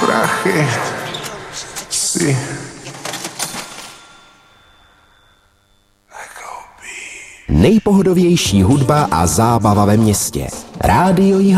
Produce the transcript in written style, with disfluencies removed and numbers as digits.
prachy. Ty. Nejpohodovější hudba a zábava ve městě. Rádio Jihlava.